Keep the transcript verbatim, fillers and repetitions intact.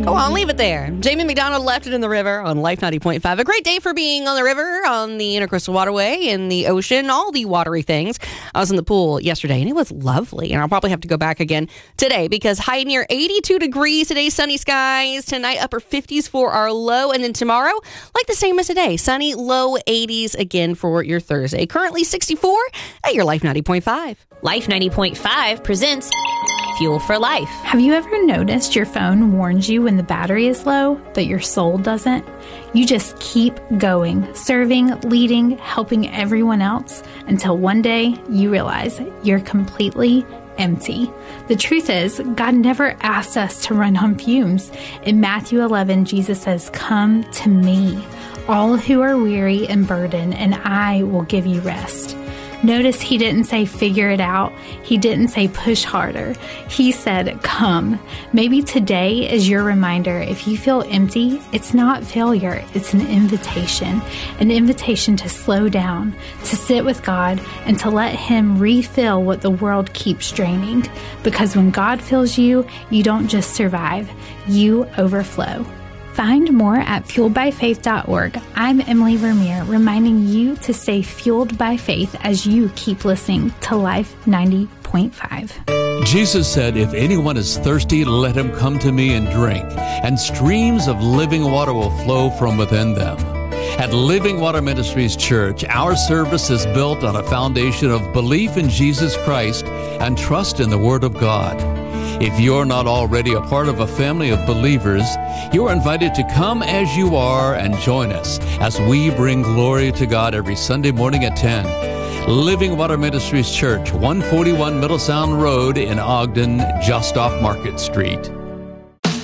Go on, leave it there. Jamie McDonald left it in the river on Life ninety point five. A great day for being on the river, on the Intercoastal Waterway, in the ocean, all the watery things. I was in the pool yesterday, and it was lovely. And I'll probably have to go back again today because high near eighty-two degrees today, sunny skies. Tonight, upper fifties for our low. And then tomorrow, like the same as today, sunny, low eighties again for your Thursday. Currently sixty-four at your Life ninety point five. Life ninety point five presents Fuel for Life. Have you ever noticed your phone warns you when the battery is low, but your soul doesn't? You just keep going, serving, leading, helping everyone else until one day you realize you're completely empty. The truth is, God never asked us to run on fumes. In Matthew eleven, Jesus says, "Come to me, all who are weary and burdened, and I will give you rest." Notice he didn't say figure it out. He didn't say push harder. He said come. Maybe today is your reminder. If you feel empty, it's not failure. It's an invitation. An invitation to slow down, to sit with God, and to let him refill what the world keeps draining. Because when God fills you, you don't just survive. You overflow. Find more at fueled by faith dot org. I'm Emily Vermeer, reminding you to stay fueled by faith as you keep listening to Life ninety point five. Jesus said, "If anyone is thirsty, let him come to me and drink, and streams of living water will flow from within them." At Living Water Ministries Church, our service is built on a foundation of belief in Jesus Christ and trust in the Word of God. If you're not already a part of a family of believers, you are invited to come as you are and join us as we bring glory to God every Sunday morning at ten. Living Water Ministries Church, one forty-one Middle Sound Road in Ogden, just off Market Street.